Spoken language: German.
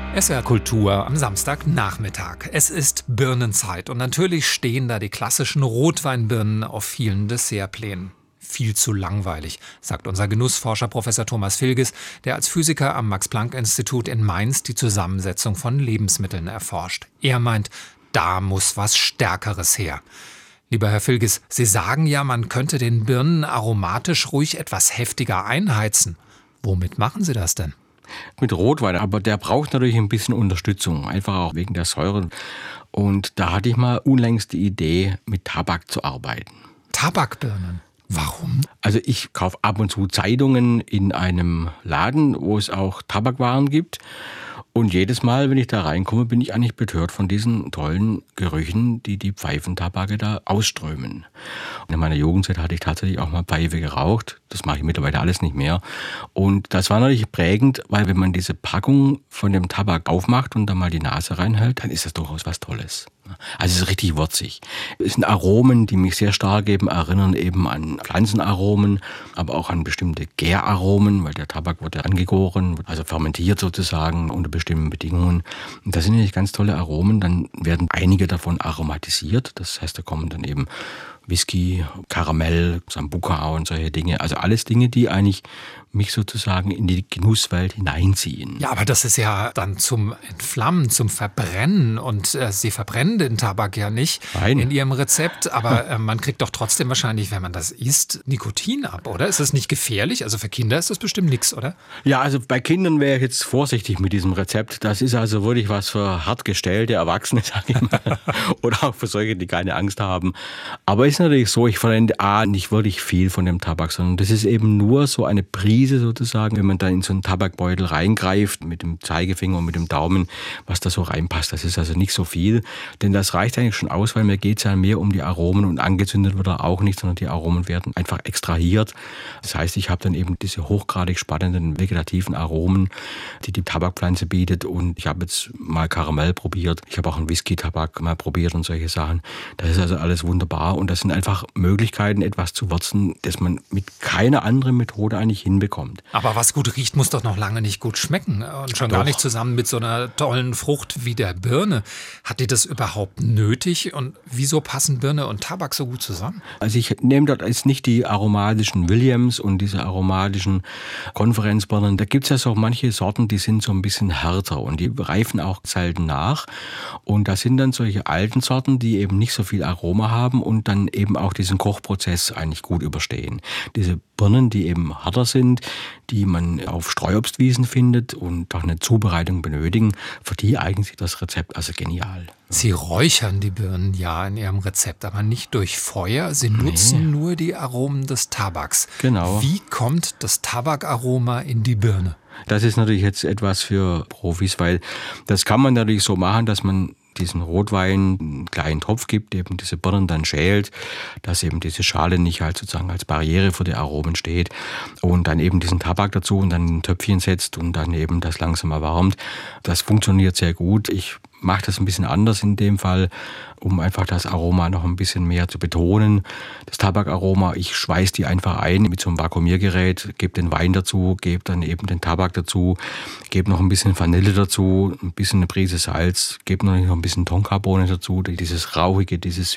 SR Kultur am Samstagnachmittag. Es ist Birnenzeit und natürlich stehen da die klassischen Rotweinbirnen auf vielen Dessertplänen. Viel zu langweilig, sagt unser Genussforscher Professor Thomas Filges, der als Physiker am Max-Planck-Institut in Mainz die Zusammensetzung von Lebensmitteln erforscht. Er meint, da muss was Stärkeres her. Lieber Herr Filges, Sie sagen ja, man könnte den Birnen aromatisch ruhig etwas heftiger einheizen. Womit machen Sie das denn? Mit Rotwein, aber der braucht natürlich ein bisschen Unterstützung, einfach auch wegen der Säure. Und da hatte ich mal unlängst die Idee, mit Tabak zu arbeiten. Tabakbirnen? Warum? Also ich kaufe ab und zu Zeitungen in einem Laden, wo es auch Tabakwaren gibt. Und jedes Mal, wenn ich da reinkomme, bin ich eigentlich betört von diesen tollen Gerüchen, die die Pfeifentabake da ausströmen. Und in meiner Jugendzeit hatte ich tatsächlich auch mal Pfeife geraucht. Das mache ich mittlerweile alles nicht mehr. Und das war natürlich prägend, weil wenn man diese Packung von dem Tabak aufmacht und dann mal die Nase reinhält, dann ist das durchaus was Tolles. Also es ist richtig würzig. Es sind Aromen, die mich sehr stark eben erinnern eben an Pflanzenaromen, aber auch an bestimmte Gäraromen, weil der Tabak wird ja angegoren, also fermentiert sozusagen unter bestimmten Bedingungen. Und das sind natürlich ganz tolle Aromen. Dann werden einige davon aromatisiert. Das heißt, da kommen dann eben Whisky, Karamell, Sambuca und solche Dinge. Also alles Dinge, die eigentlich mich sozusagen in die Genusswelt hineinziehen. Ja, aber das ist ja dann zum Entflammen, zum Verbrennen. Und Sie verbrennen den Tabak ja nicht in Ihrem Rezept. Aber man kriegt doch trotzdem wahrscheinlich, wenn man das isst, Nikotin ab, oder? Ist das nicht gefährlich? Also für Kinder ist das bestimmt nichts, oder? Ja, also bei Kindern wäre ich jetzt vorsichtig mit diesem Rezept. Das ist also wirklich was für hartgestellte Erwachsene, sag ich mal. Oder auch für solche, die keine Angst haben. Aber es ist natürlich so, ich verwende nicht wirklich viel von dem Tabak, sondern das ist eben nur so eine Prise sozusagen, wenn man da in so einen Tabakbeutel reingreift, mit dem Zeigefinger und mit dem Daumen, was da so reinpasst. Das ist also nicht so viel, denn das reicht eigentlich schon aus, weil mir geht es ja mehr um die Aromen und angezündet wird er auch nicht, sondern die Aromen werden einfach extrahiert. Das heißt, ich habe dann eben diese hochgradig spannenden vegetativen Aromen, die die Tabakpflanze bietet, und ich habe jetzt mal Karamell probiert, ich habe auch einen Whisky-Tabak mal probiert und solche Sachen. Das ist also alles wunderbar und das sind einfach Möglichkeiten, etwas zu würzen, das man mit keiner anderen Methode eigentlich hinbekommt. Aber was gut riecht, muss doch noch lange nicht gut schmecken. Und schon gar nicht zusammen mit so einer tollen Frucht wie der Birne. Hat die das überhaupt nötig? Und wieso passen Birne und Tabak so gut zusammen? Also ich nehme dort jetzt nicht die aromatischen Williams und diese aromatischen Konferenzbirnen. Da gibt es ja so manche Sorten, die sind so ein bisschen härter und die reifen auch selten nach. Und da sind dann solche alten Sorten, die eben nicht so viel Aroma haben und dann eben auch diesen Kochprozess eigentlich gut überstehen. Diese Birnen, die eben härter sind, die man auf Streuobstwiesen findet und auch eine Zubereitung benötigen, für die eignet sich das Rezept also genial. Sie räuchern die Birnen ja in Ihrem Rezept, aber nicht durch Feuer. Sie nutzen nur die Aromen des Tabaks. Genau. Wie kommt das Tabakaroma in die Birne? Das ist natürlich jetzt etwas für Profis, weil das kann man natürlich so machen, dass man diesen Rotwein einen kleinen Topf gibt, eben diese Birnen dann schält, dass eben diese Schale nicht halt sozusagen als Barriere für die Aromen steht und dann eben diesen Tabak dazu und dann ein Töpfchen setzt und dann eben das langsam erwärmt. Das funktioniert sehr gut. Ich mache das ein bisschen anders in dem Fall, um einfach das Aroma noch ein bisschen mehr zu betonen. Das Tabakaroma, ich schweiß die einfach ein mit so einem Vakuumiergerät, gebe den Wein dazu, gebe dann eben den Tabak dazu, gebe noch ein bisschen Vanille dazu, ein bisschen eine Prise Salz, gebe noch ein bisschen Tonkabohne dazu, dieses Rauchige, dieses